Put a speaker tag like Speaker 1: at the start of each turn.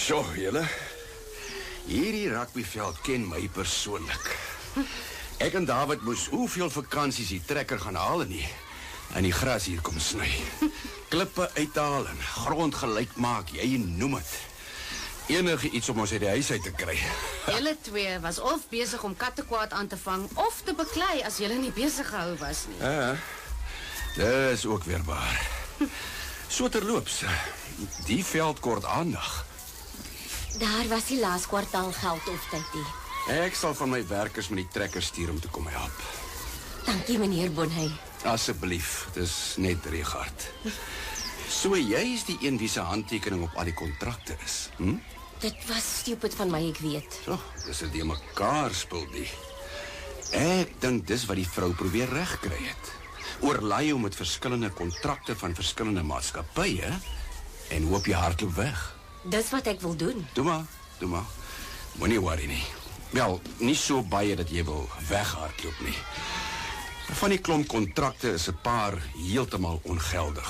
Speaker 1: Sjoe, julle. Hierdie rugbyveld ken my persoonlik. Ek en David moes hoeveel vakansies die trekker gaan haal en die gras hier kom sny. Klippe uithaal en grond gelyk maak, jy noem het. Enige iets om ons uit die huis uit te kry.
Speaker 2: Julle twee was of besig om kattekwaad aan te vang of te beklei as julle nie besig gehou was nie.
Speaker 1: Ja, dis ook weer waar. So terloops, die veld kort aandag.
Speaker 3: Daar was die laas kwartaal geld of tyd nie.
Speaker 1: Ek sal van my werkers met die trekker stuur om te kom help.
Speaker 3: Dankie meneer Bonhey.
Speaker 1: Asseblief, dis net Richard. So jy is die een wie se handtekening op al die kontrakte is, hm?
Speaker 3: Dit was stupid van my, ek weet.
Speaker 1: So, dis het die mekaar spul die. Ek dink dis wat die vrou probeer regkry het. Oorlaai hom met verskillende kontrakte van verskillende maatskappye en hoop jy hardloop weg.
Speaker 3: Dis wat ek wil doen.
Speaker 1: Doe maar. Moenie worry nie. Wel, nie so baie dat jy wil weghardloop nie. Van die klomp kontrakte is 'n paar heeltemal ongeldig.